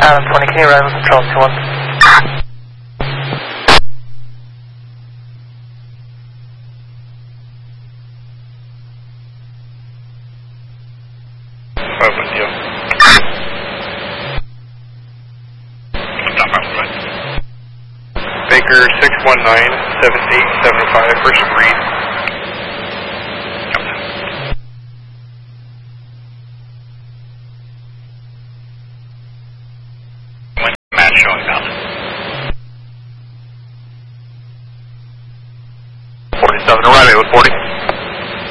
Adam 20, can you run with Control 2-1? Open deal. Baker 619-7875, first read. Matt showing valid. 47, arriving with 40.